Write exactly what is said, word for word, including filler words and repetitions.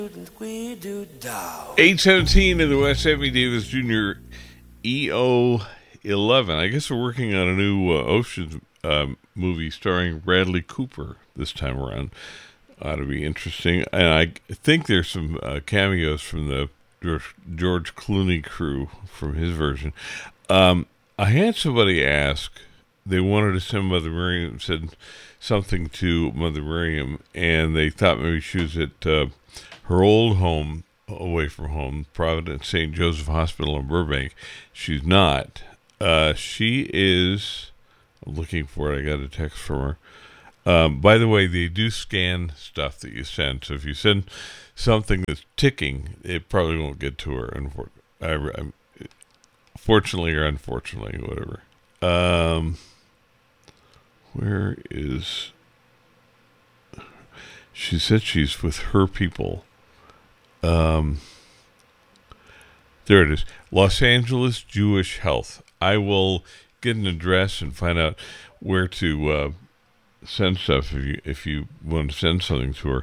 eight seventeen in the West, Sammy Davis Junior E O eleven. I guess we're working on a new uh, Ocean um, movie starring Bradley Cooper this time around. Ought to be interesting. And I think there's some uh, cameos from the George, George Clooney crew from his version. Um, I had somebody ask, they wanted to send Mother Miriam, said something to Mother Miriam, and they thought maybe she was at uh, her old home, away from home, Providence Saint Joseph Hospital in Burbank. She's not. Uh, she is, I'm looking for it, I got a text from her. Um, by the way, they do scan stuff that you send, so if you send something that's ticking, it probably won't get to her, unfor- I, I, fortunately or unfortunately, whatever. Um, where is, she said she's with her people. Um, there it is. Los Angeles Jewish Health. I will get an address and find out where to uh, send stuff if you if you want to send something to her.